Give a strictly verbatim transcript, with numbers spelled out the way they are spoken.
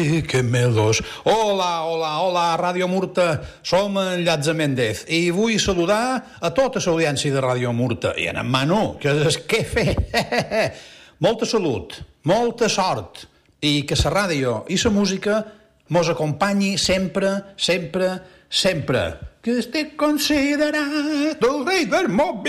Que melos. Hola, hola, hola, Ràdio Murta. Som en Llàtzer Méndez i vull saludar a tota l'audiència de Ràdio Murta. I en Manu, que és què fer? Molta salut, molta sort i que la ràdio i la música mos acompanyi sempre, sempre, sempre. Que estic considerat el rei del mòbil.